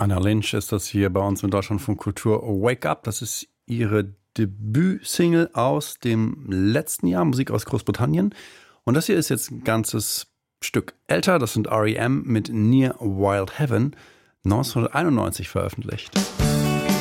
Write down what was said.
Anna Lynch ist das hier bei uns in Deutschlandfunk Kultur. Wake Up, das ist ihre Debütsingle aus dem letzten Jahr, Musik aus Großbritannien. Und das hier ist jetzt ein ganzes Stück älter. Das sind R.E.M. mit Near Wild Heaven, 1991 veröffentlicht.